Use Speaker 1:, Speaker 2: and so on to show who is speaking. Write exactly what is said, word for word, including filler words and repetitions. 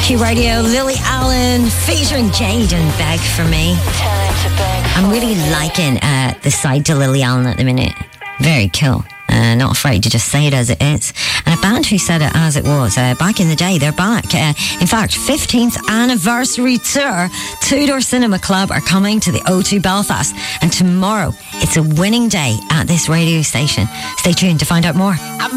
Speaker 1: Q Radio, Lily Allen featuring Jade and Beg For Me. I'm really liking uh, the side to Lily Allen at the minute. Very cool. Uh, not afraid to just say it as it is. And a band who said it as it was. Uh, back in the day, they're back. Uh, in fact, fifteenth anniversary tour, Tudor Cinema Club are coming to the O two Belfast. And tomorrow, it's a winning day at this radio station. Stay tuned to find out more.